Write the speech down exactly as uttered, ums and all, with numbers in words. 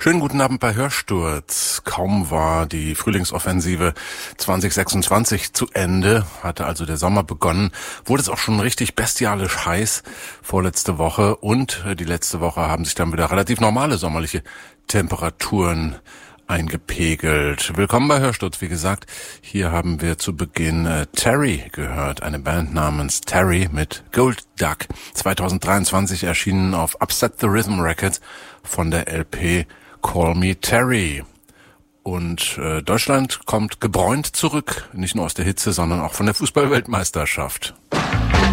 Schönen guten Abend bei Hörsturz. Kaum war die Frühlingsoffensive zwanzig sechsundzwanzig zu Ende, hatte also der Sommer begonnen, wurde es auch schon richtig bestialisch heiß vorletzte Woche und die letzte Woche haben sich dann wieder relativ normale sommerliche Temperaturen eingepegelt. Willkommen bei Hörsturz, wie gesagt. Hier haben wir zu Beginn äh, Terry gehört, eine Band namens Terry mit Gold Duck, zwanzig dreiundzwanzig erschienen auf Upset the Rhythm Records von der L P Call Me Terry. Und äh, Deutschland kommt gebräunt zurück, nicht nur aus der Hitze, sondern auch von der Fußball-Weltmeisterschaft.